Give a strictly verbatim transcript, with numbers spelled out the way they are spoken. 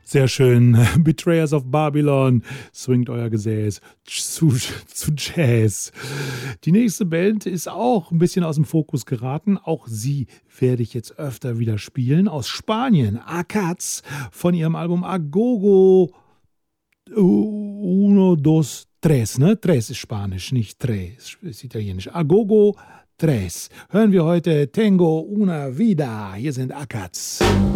Sehr schön. Betrayers of Babylon. Swingt euer Gesäß zu, zu Jazz. Die nächste Band ist auch ein bisschen aus dem Fokus geraten. Auch sie werde ich jetzt öfter wieder spielen. Aus Spanien. Akats von ihrem Album Agogo Uno, dos, tres. Ne? Tres ist Spanisch, nicht tres ist Italienisch. Agogo tres. Hören wir heute Tengo una vida. Hier sind Akats.